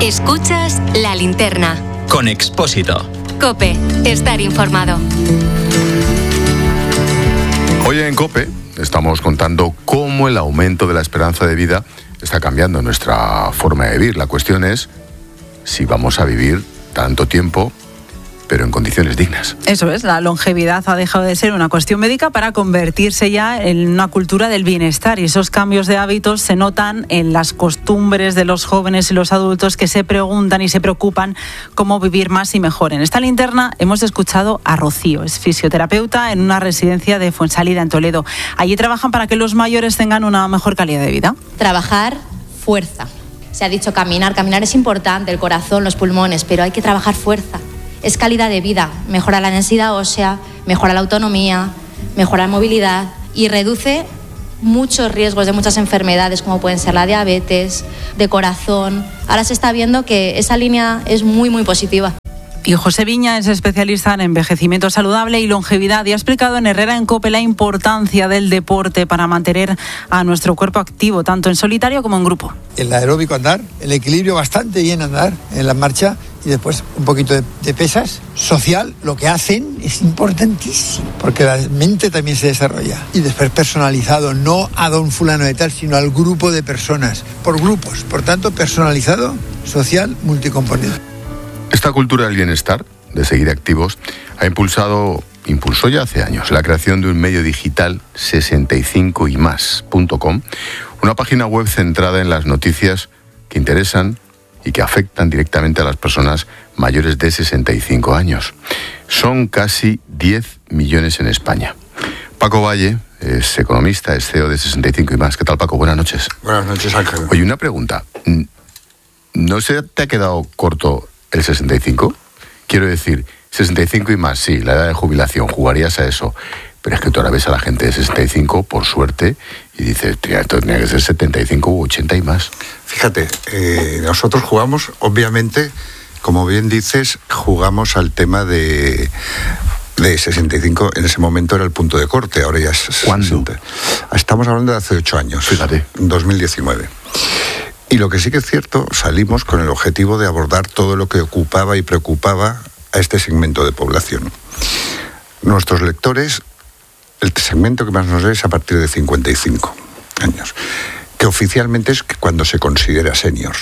Escuchas La Linterna. Con Expósito. COPE. Estar informado. Hoy en COPE estamos contando cómo el aumento de la esperanza de vida está cambiando nuestra forma de vivir. La cuestión es si vamos a vivir tanto tiempo, pero en condiciones dignas. Eso es, la longevidad ha dejado de ser una cuestión médica para convertirse ya en una cultura del bienestar, y esos cambios de hábitos se notan en las costumbres de los jóvenes y los adultos que se preguntan y se preocupan cómo vivir más y mejor. En esta linterna hemos escuchado a Rocío, es fisioterapeuta en una residencia de Fuensalida, en Toledo. Allí trabajan para que los mayores tengan una mejor calidad de vida. Trabajar fuerza. Se ha dicho caminar es importante, el corazón, los pulmones, pero hay que trabajar fuerza. Es calidad de vida, mejora la densidad ósea, mejora la autonomía, mejora la movilidad y reduce muchos riesgos de muchas enfermedades como pueden ser la diabetes, de corazón. Ahora se está viendo que esa línea es muy, muy positiva. Y José Viña es especialista en envejecimiento saludable y longevidad y ha explicado en Herrera en COPE la importancia del deporte para mantener a nuestro cuerpo activo, tanto en solitario como en grupo. El aeróbico andar, el equilibrio bastante bien andar en la marcha y después un poquito de pesas. Social, lo que hacen es importantísimo porque la mente también se desarrolla. Y después personalizado, no a don fulano de tal, sino al grupo de personas, por grupos. Por tanto, personalizado, social, multicomponente. Esta cultura del bienestar, de seguir activos, impulsó ya hace años la creación de un medio digital 65ymas.com, una página web centrada en las noticias que interesan y que afectan directamente a las personas mayores de 65 años. Son casi 10 millones en España. Paco Valle es economista, es CEO de 65ymas. ¿Qué tal, Paco? Buenas noches. Buenas noches, Ángel. Oye, una pregunta. ¿No se te ha quedado corto el 65? Quiero decir, 65 y más, sí, la edad de jubilación, jugarías a eso. Pero es que tú ahora ves a la gente de 65, por suerte, y dices, esto tenía que ser 75 u 80 y más. Fíjate, nosotros jugamos, obviamente, como bien dices, jugamos al tema de 65, en ese momento era el punto de corte, ahora ya es 60. ¿Cuándo? Estamos hablando de hace 8 años. Fíjate. 2019. Y lo que sí que es cierto, salimos con el objetivo de abordar todo lo que ocupaba y preocupaba a este segmento de población. Nuestros lectores, el segmento que más nos lee es a partir de 55 años, que oficialmente es cuando se considera seniors.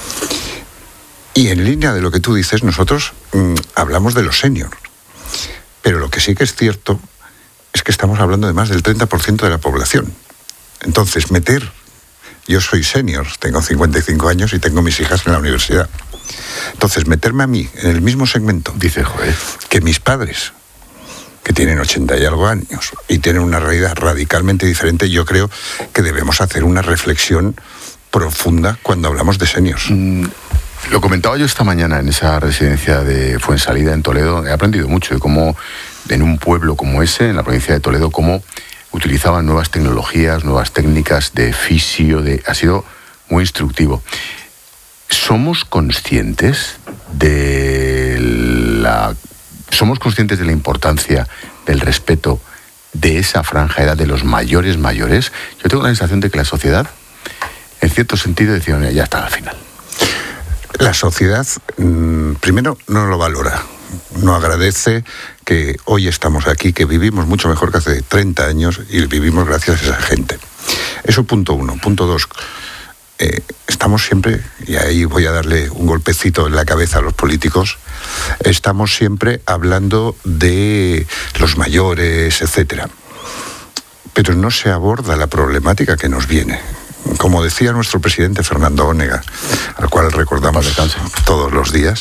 Y en línea de lo que tú dices, nosotros hablamos de los seniors. Pero lo que sí que es cierto es que estamos hablando de más del 30% de la población. Entonces, yo soy senior, tengo 55 años y tengo mis hijas en la universidad. Entonces, meterme a mí en el mismo segmento, dice, joder, que mis padres, que tienen 80 y algo años y tienen una realidad radicalmente diferente, yo creo que debemos hacer una reflexión profunda cuando hablamos de seniors. Lo comentaba yo esta mañana en esa residencia de Fuensalida, en Toledo. He aprendido mucho de cómo en un pueblo como ese, en la provincia de Toledo, cómo utilizaban nuevas tecnologías, nuevas técnicas de fisio, ha sido muy instructivo. ¿Somos conscientes de la importancia del respeto de esa franja de edad de los mayores? Yo tengo la sensación de que la sociedad, en cierto sentido, decía, ya está al final. La sociedad, primero, no lo valora. No agradece que hoy estamos aquí, que vivimos mucho mejor que hace 30 años y vivimos gracias a esa gente. Eso punto uno. Punto dos, estamos siempre, y ahí voy a darle un golpecito en la cabeza a los políticos, estamos siempre hablando de los mayores, etcétera. Pero no se aborda la problemática que nos viene. Como decía nuestro presidente Fernando Onega, al cual recordamos todos los días,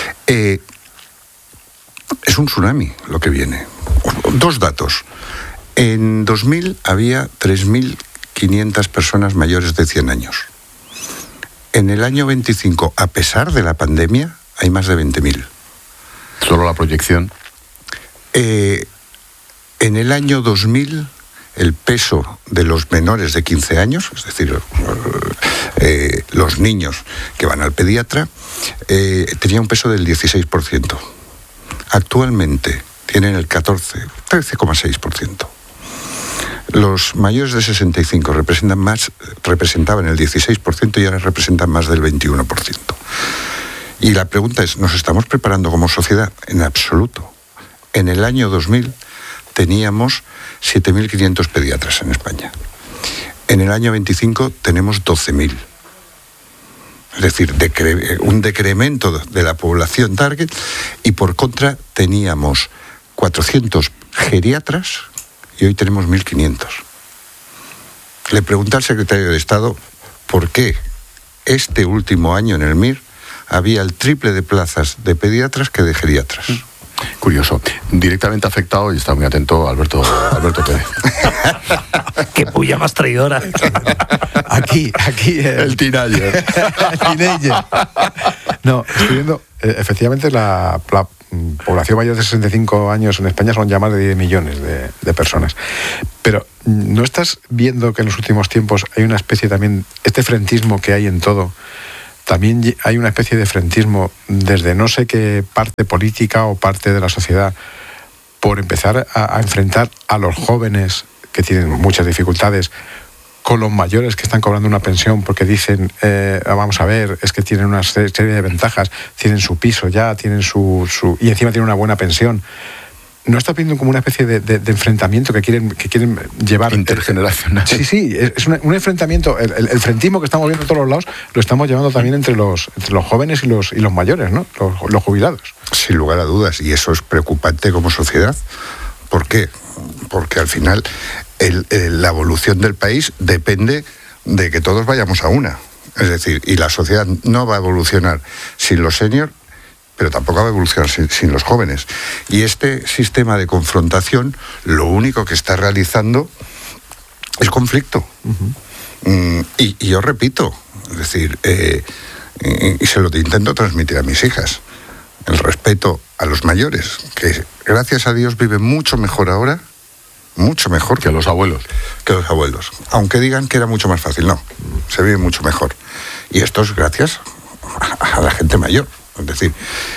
es un tsunami lo que viene. Dos datos. En 2000 había 3.500 personas mayores de 100 años. En el año 25, a pesar de la pandemia, hay más de 20.000. ¿Solo la proyección? En el año 2000, el peso de los menores de 15 años, es decir, los niños que van al pediatra, tenía un peso del 16%. Actualmente tienen el 13,6%. Los mayores de 65 representaban el 16% y ahora representan más del 21%. Y la pregunta es, ¿nos estamos preparando como sociedad? En absoluto. En el año 2000 teníamos 7.500 pediatras en España. En el año 25 tenemos 12.000. Es decir, un decremento de la población target, y por contra teníamos 400 geriatras y hoy tenemos 1.500. Le pregunté al secretario de Estado por qué este último año en el MIR había el triple de plazas de pediatras que de geriatras. Curioso. Directamente afectado, y está muy atento, Alberto Pérez. Qué puya más traidora. Aquí el teenager. El teenager. No, estoy viendo, efectivamente, la población mayor de 65 años en España son ya más de 10 millones de personas. Pero ¿no estás viendo que en los últimos tiempos hay una especie también, este frentismo que hay en todo? También hay una especie de frentismo desde no sé qué parte política o parte de la sociedad por empezar a enfrentar a los jóvenes que tienen muchas dificultades con los mayores que están cobrando una pensión porque dicen, vamos a ver, es que tienen una serie de ventajas, tienen su piso ya, tienen su y encima tienen una buena pensión. ¿No está viendo como una especie de enfrentamiento que quieren llevar? Intergeneracional. Sí, es un enfrentamiento. El frentismo que estamos viendo en todos los lados lo estamos llevando también entre los jóvenes y los mayores, ¿no? Los jubilados. Sin lugar a dudas, y eso es preocupante como sociedad. ¿Por qué? Porque al final la evolución del país depende de que todos vayamos a una. Es decir, y la sociedad no va a evolucionar sin los seniors, pero tampoco va a evolucionar sin los jóvenes. Y este sistema de confrontación lo único que está realizando es conflicto. Uh-huh. Y yo repito, es decir, y se lo intento transmitir a mis hijas, el respeto a los mayores, que gracias a Dios viven mucho mejor ahora, mucho mejor que los abuelos. Aunque digan que era mucho más fácil, no, se vive mucho mejor. Y esto es gracias a la gente mayor. Es decir,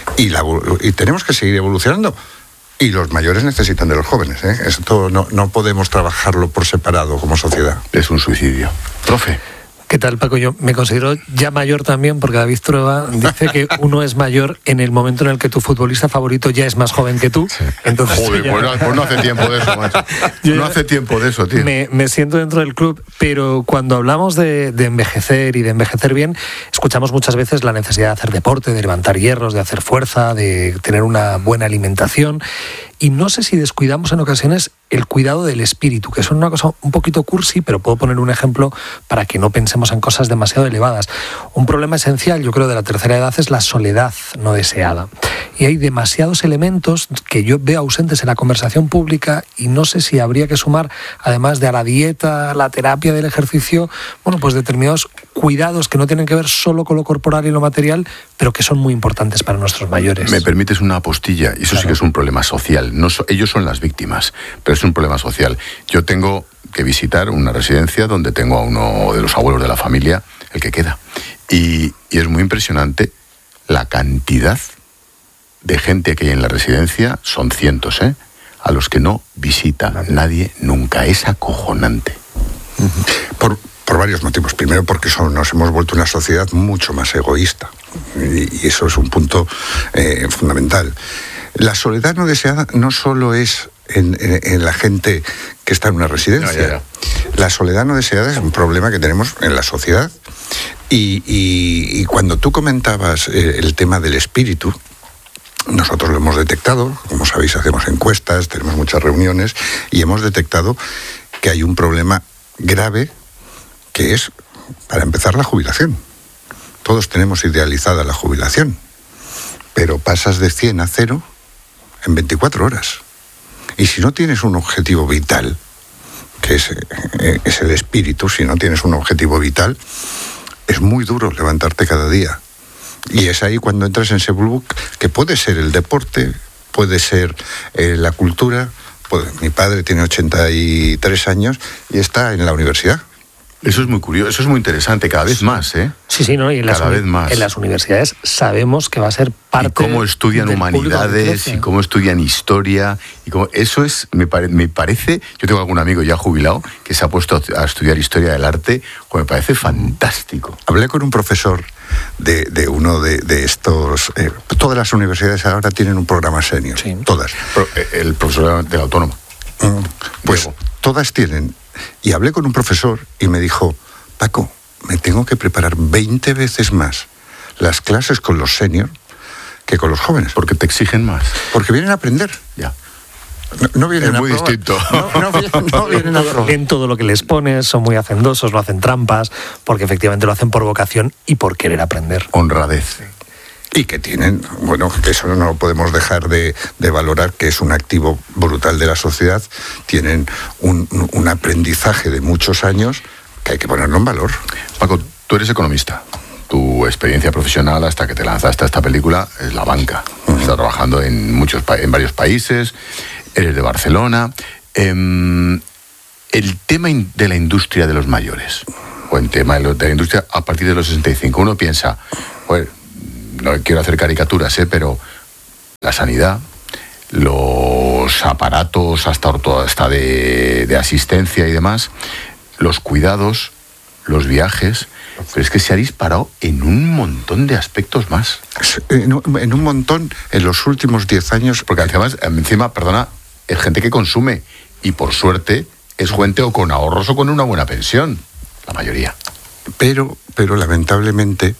y tenemos que seguir evolucionando. Y los mayores necesitan de los jóvenes, ¿eh? Esto no podemos trabajarlo por separado como sociedad. Es un suicidio. Profe. ¿Qué tal, Paco? Yo me considero ya mayor también, porque David Trueba dice que uno es mayor en el momento en el que tu futbolista favorito ya es más joven que tú. Entonces, joder, pues no hace tiempo de eso, macho. No hace tiempo de eso, tío. Me siento dentro del club, pero cuando hablamos de envejecer y de envejecer bien, escuchamos muchas veces la necesidad de hacer deporte, de levantar hierros, de hacer fuerza, de tener una buena alimentación. Y no sé si descuidamos en ocasiones el cuidado del espíritu, que es una cosa un poquito cursi, pero puedo poner un ejemplo para que no pensemos en cosas demasiado elevadas. Un problema esencial, yo creo, de la tercera edad es la soledad no deseada. Y hay demasiados elementos que yo veo ausentes en la conversación pública y no sé si habría que sumar, además de a la dieta, la terapia del ejercicio, bueno, pues determinados cuidados que no tienen que ver solo con lo corporal y lo material, pero que son muy importantes para nuestros mayores. Me permites una apostilla, y eso claro. Sí que es un problema social. Ellos son las víctimas, pero es un problema social. Yo tengo que visitar una residencia donde tengo a uno de los abuelos de la familia, el que queda. Y es muy impresionante la cantidad de gente que hay en la residencia, son cientos, a los que no visita nadie nunca. Es acojonante. Uh-huh. Por varios motivos. Primero, porque nos hemos vuelto una sociedad mucho más egoísta. Y eso es un punto fundamental. La soledad no deseada no solo es en la gente que está en una residencia. No. La soledad no deseada es un problema que tenemos en la sociedad. Y cuando tú comentabas el tema del espíritu, nosotros lo hemos detectado. Como sabéis, hacemos encuestas, tenemos muchas reuniones y hemos detectado que hay un problema grave que es, para empezar, la jubilación. Todos tenemos idealizada la jubilación, pero pasas de 100 a 0 en 24 horas. Y si no tienes un objetivo vital, que es el espíritu, si no tienes un objetivo vital, es muy duro levantarte cada día. Y es ahí cuando entras en ese bulbo, que puede ser el deporte, puede ser la cultura. Mi padre tiene 83 años y está en la universidad. Eso es muy curioso, eso es muy interesante, cada vez más, ¿eh? Sí, ¿no? Y cada vez más. En las universidades sabemos que va a ser parte. Y cómo estudian humanidades, y cómo estudian historia, y cómo, eso es, me parece, yo tengo algún amigo ya jubilado que se ha puesto a estudiar historia del arte, me parece fantástico. Hablé con un profesor de uno de estos... todas las universidades ahora tienen un programa senior, sí. Todas. El profesor de la Autónoma. Pues Diego. Todas tienen. Y hablé con un profesor y me dijo, Paco, me tengo que preparar 20 veces más las clases con los senior que con los jóvenes. Porque te exigen más. Porque vienen a aprender. Ya. No vienen es muy distinto. No vienen a probar. En todo lo que les pones, son muy hacendosos, no hacen trampas, porque efectivamente lo hacen por vocación y por querer aprender. Honradez. Y que tienen, bueno, que eso no podemos dejar de valorar, que es un activo brutal de la sociedad. Tienen un aprendizaje de muchos años que hay que ponerlo en valor. Paco, tú eres economista. Tu experiencia profesional hasta que te lanzaste a esta película es la banca. Estás trabajando en varios países, eres de Barcelona. El tema de la industria de los mayores, o el tema de la industria a partir de los 65, uno piensa, bueno, no quiero hacer caricaturas, pero la sanidad, los aparatos hasta de asistencia y demás, los cuidados, los viajes, pero es que se ha disparado en un montón de aspectos más. En un montón, en los últimos 10 años... Porque encima, perdona, es gente que consume, y por suerte es gente o con ahorros o con una buena pensión, la mayoría. Pero lamentablemente...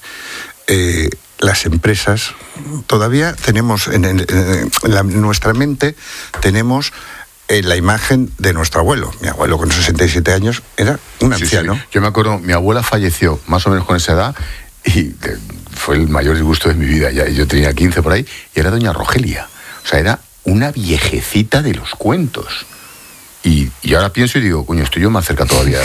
las empresas, todavía tenemos en nuestra mente, tenemos la imagen de nuestro abuelo. Mi abuelo con 67 años era un anciano. Sí. Yo me acuerdo, mi abuela falleció más o menos con esa edad y fue el mayor disgusto de mi vida. Ya yo tenía 15 por ahí y era doña Rogelia. O sea, era una viejecita de los cuentos. Y ahora pienso y digo, coño, estoy yo más cerca todavía.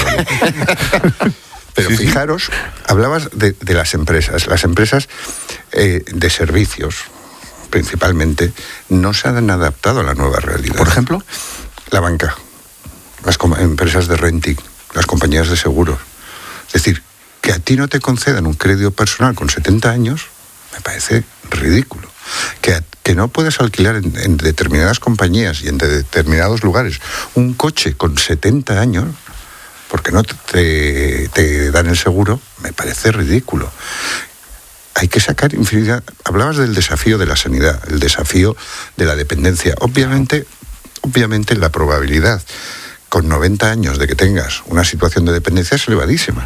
Pero sí, fijaros, hablabas de las empresas. Las empresas de servicios, principalmente, no se han adaptado a la nueva realidad. Por ejemplo, la banca, las empresas de renting, las compañías de seguros. Es decir, que a ti no te concedan un crédito personal con 70 años, me parece ridículo. Que no puedas alquilar en determinadas compañías y en determinados lugares un coche con 70 años... porque no te dan el seguro, me parece ridículo. Hay que sacar infinidad... Hablabas del desafío de la sanidad, el desafío de la dependencia. Obviamente la probabilidad con 90 años de que tengas una situación de dependencia es elevadísima.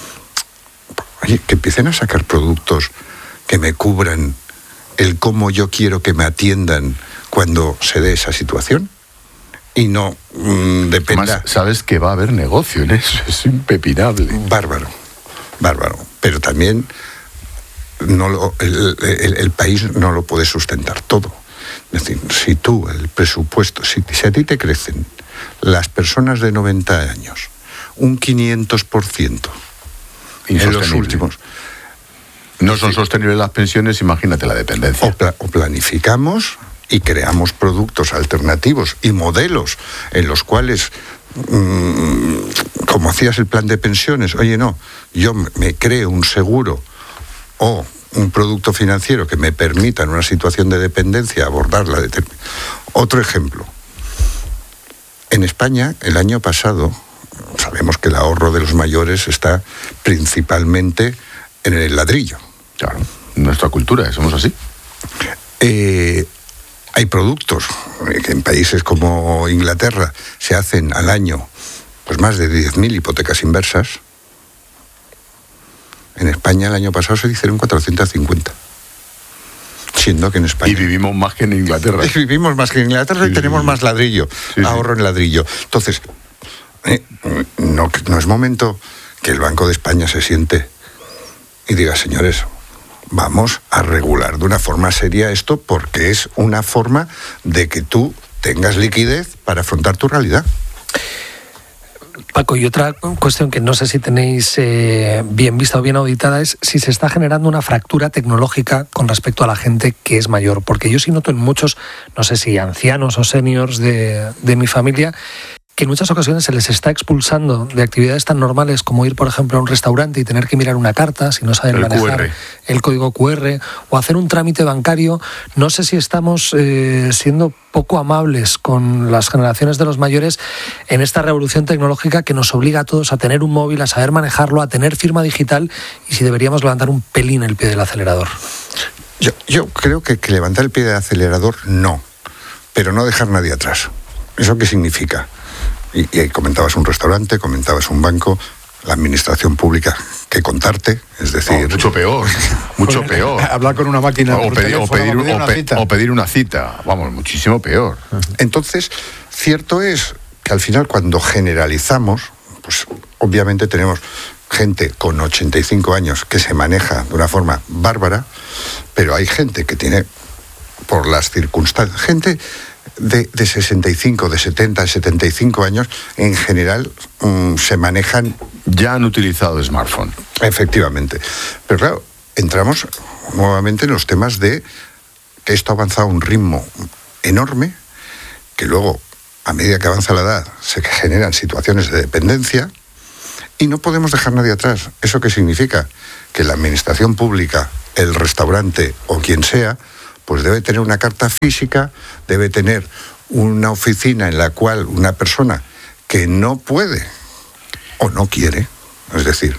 Oye, que empiecen a sacar productos que me cubran el cómo yo quiero que me atiendan cuando se dé esa situación. Y no dependa... Además, sabes que va a haber negocio en eso, es impepinable. Bárbaro. Pero también el país no lo puede sustentar todo. Es decir, si tú, el presupuesto, si a ti te crecen las personas de 90 años un 500% en los últimos... No son sostenibles las pensiones, imagínate la dependencia. O planificamos... y creamos productos alternativos y modelos en los cuales, como hacías el plan de pensiones, oye, no, yo me creo un seguro o un producto financiero que me permita en una situación de dependencia abordarla. Otro ejemplo. En España, el año pasado, sabemos que el ahorro de los mayores está principalmente en el ladrillo. Claro, nuestra cultura, somos así. Hay productos que en países como Inglaterra se hacen al año pues más de 10.000 hipotecas inversas. En España el año pasado se hicieron 450. Siendo que en España... Y vivimos más que en Inglaterra. Vivimos más que en Inglaterra y tenemos más ladrillo, ahorro en ladrillo. Entonces, no es momento que el Banco de España se siente y diga, señores... Vamos a regular de una forma seria esto porque es una forma de que tú tengas liquidez para afrontar tu realidad. Paco, y otra cuestión que no sé si tenéis bien vista o bien auditada es si se está generando una fractura tecnológica con respecto a la gente que es mayor. Porque yo sí noto en muchos, no sé si ancianos o seniors de mi familia, que en muchas ocasiones se les está expulsando de actividades tan normales como ir, por ejemplo, a un restaurante y tener que mirar una carta si no saben manejar el código QR, o hacer un trámite bancario. No sé si estamos siendo poco amables con las generaciones de los mayores en esta revolución tecnológica que nos obliga a todos a tener un móvil, a saber manejarlo, a tener firma digital, y si deberíamos levantar un pelín el pie del acelerador. Yo creo que levantar el pie del acelerador no, pero no dejar nadie atrás. ¿Eso qué significa? Y comentabas un restaurante, comentabas un banco, la administración pública, que contarte, es decir... mucho peor, mucho peor. Hablar con una máquina o pedir una cita, vamos, muchísimo peor. Entonces, cierto es que al final cuando generalizamos, pues obviamente tenemos gente con 85 años que se maneja de una forma bárbara, pero hay gente que tiene, por las circunstancias, gente... De 65, de 70, de 75 años, en general se manejan... Ya han utilizado smartphone. Efectivamente. Pero claro, entramos nuevamente en los temas de que esto ha avanzado a un ritmo enorme, que luego, a medida que avanza la edad, se generan situaciones de dependencia y no podemos dejar nadie atrás. ¿Eso qué significa? Que la administración pública, el restaurante o quien sea, pues debe tener una carta física, debe tener una oficina en la cual una persona que no puede o no quiere, es decir,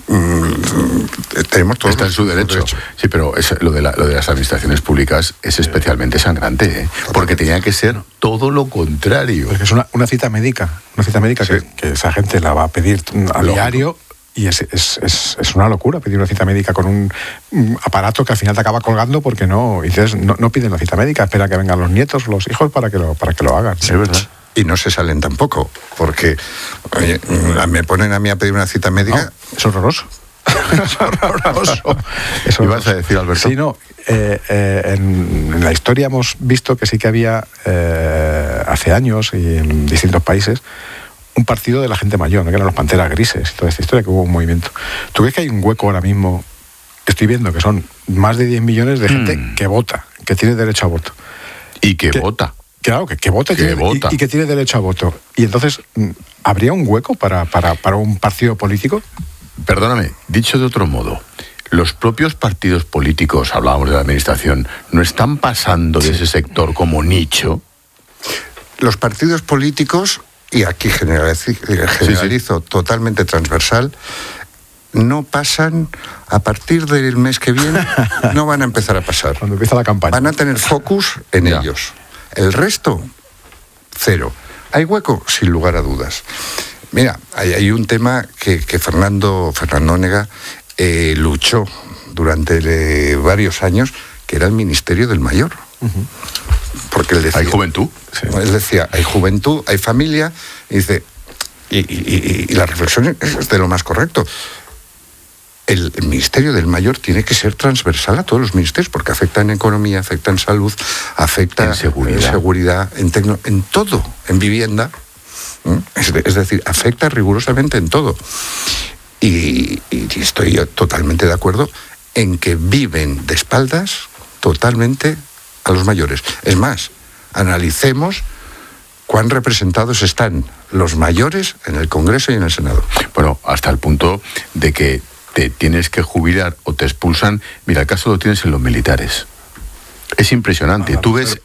tenemos todos... Está en su derecho. Sí, pero lo de las administraciones públicas es especialmente sangrante, ¿eh? Porque tenía que ser todo lo contrario. Porque es una cita médica, sí. que esa gente la va a pedir a diario. Y es una locura pedir una cita médica con un aparato que al final te acaba colgando porque no piden la cita médica, espera que vengan los nietos, los hijos para que lo hagan. Sí, es verdad. Y no se salen tampoco, porque oye, me ponen a mí a pedir una cita médica. No, es horroroso. Es horroroso. ¿Ibas a decir, Alberto? Sí, no. En la historia hemos visto que sí que había hace años y en distintos países un partido de la gente mayor, ¿no? Que eran los Panteras Grises y toda esta historia, que hubo un movimiento. ¿Tú crees que hay un hueco ahora mismo? Estoy viendo que son más de 10 millones de gente que vota, que tiene derecho a voto. Y que vota. Claro, que vota, y que tiene derecho a voto. Y entonces, ¿habría un hueco para un partido político? Perdóname, dicho de otro modo, los propios partidos políticos, hablábamos de la administración, ¿no están pasando de ese sector como nicho? Los partidos políticos... Y aquí generalizo totalmente transversal, no pasan, a partir del mes que viene, no van a empezar a pasar. Cuando empieza la campaña. Van a tener focus en ellos. El resto, cero. ¿Hay hueco? Sin lugar a dudas. Mira, hay un tema que Fernando Onega luchó durante varios años, que era el Ministerio del Mayor. Uh-huh. Porque él decía, ¿hay juventud? Sí. Él decía, hay juventud, hay familia, y dice, y la reflexión es de lo más correcto. El Ministerio del Mayor tiene que ser transversal a todos los ministerios, porque afecta en economía, afecta en salud, afecta en seguridad, en todo, en vivienda. Es decir, afecta rigurosamente en todo. Y estoy totalmente de acuerdo en que viven de espaldas totalmente a los mayores. Es más, analicemos cuán representados están los mayores en el Congreso y en el Senado. Bueno, hasta el punto de que te tienes que jubilar o te expulsan. Mira, el caso lo tienes en los militares. Es impresionante. Tú ves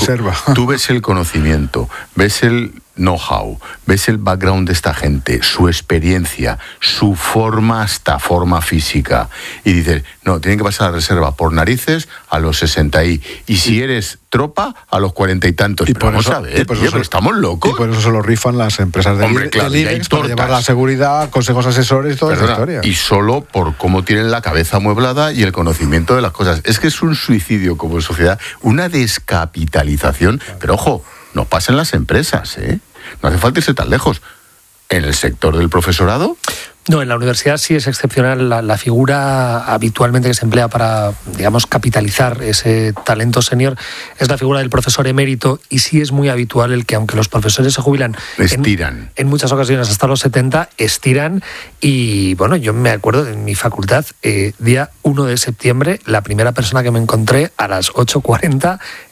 el conocimiento, ves el know-how, ves el background de esta gente, su experiencia, su forma física, y dices, no, tienen que pasar a la reserva por narices a los 60 y si eres tropa a los 40 y tantos. Y por eso, pero estamos locos. Y por eso se lo rifan las empresas del IBEX para llevar la seguridad, consejos asesores y toda esa historia. Y solo por cómo tienen la cabeza amueblada y el conocimiento de las cosas. Es que es un suicidio como sociedad, una descapitalización, pero ojo, no pasa en las empresas, ¿eh? No hace falta irse tan lejos. ¿En el sector del profesorado? No, en la universidad sí es excepcional. La figura habitualmente que se emplea para, digamos, capitalizar ese talento senior es la figura del profesor emérito, y sí es muy habitual el que, aunque los profesores se jubilan estiran en muchas ocasiones hasta los 70, estiran. Y bueno, yo me acuerdo de mi facultad, día 1 de septiembre, la primera persona que me encontré a las 8:40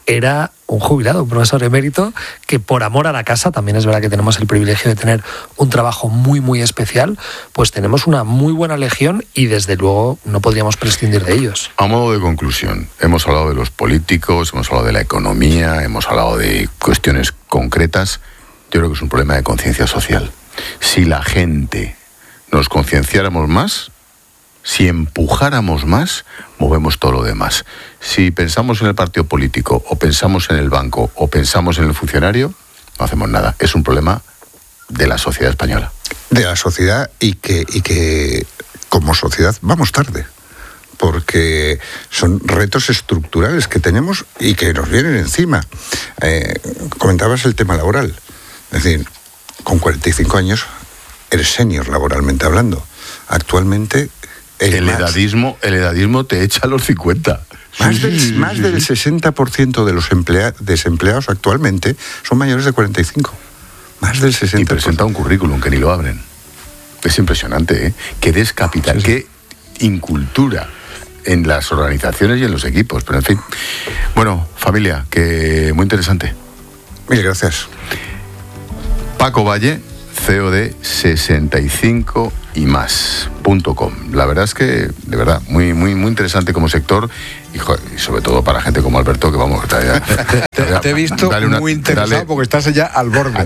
era un jubilado, un profesor emérito, que por amor a la casa, también es verdad que tenemos el privilegio de tener un trabajo muy, muy especial, pues tenemos una muy buena legión y desde luego no podríamos prescindir de ellos. A modo de conclusión, hemos hablado de los políticos, hemos hablado de la economía, hemos hablado de cuestiones concretas. Yo creo que es un problema de conciencia social. Si la gente nos concienciáramos más, si empujáramos más, movemos todo lo demás. Si pensamos en el partido político, o pensamos en el banco, o pensamos en el funcionario, no hacemos nada. Es un problema de la sociedad española. De la sociedad y que como sociedad vamos tarde. Porque son retos estructurales que tenemos y que nos vienen encima. Comentabas el tema laboral. Es decir, con 45 años eres senior laboralmente hablando. Actualmente... El edadismo te echa a los 50. Más del 60% de los desempleados actualmente son mayores de 45. Más del 60%. Y presenta un currículum que ni lo abren. Es impresionante, ¿eh? Qué descapital, qué incultura en las organizaciones y en los equipos. Pero en fin. Bueno, familia, que muy interesante. Mil gracias. Paco Valle, CEO de 65ymas.com. La verdad es que, de verdad, muy, muy, muy interesante como sector y sobre todo para gente como Alberto, que vamos... Te he visto muy interesado porque estás ya al borde.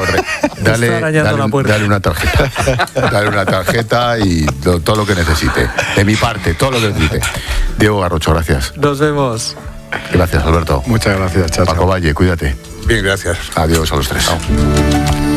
Dale una tarjeta. Dale una tarjeta y todo lo que necesite. De mi parte, todo lo que necesite. Diego Garrocho, gracias. Nos vemos. Gracias, Alberto. Muchas gracias, chao. Paco Valle, cuídate. Bien, gracias. Adiós a los tres. Chao.